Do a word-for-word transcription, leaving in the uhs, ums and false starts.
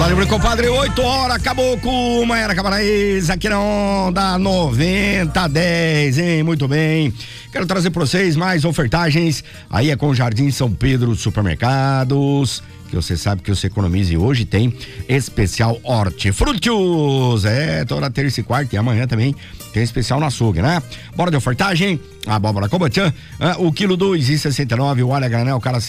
Valeu, meu compadre, oito horas, acabou com uma era Camarães, aqui na onda noventa dez, hein? Muito bem. Quero trazer pra vocês mais ofertagens. Aí é com o Jardim São Pedro Supermercados, que você sabe que você economiza, e hoje tem especial hortifrutis. É, toda terça e quarta e amanhã também tem especial no açougue, né? Bora de ofertagem. Abóbora Cobatiã, ah, o quilo dois e sessenta e nove, o alho a granel, cara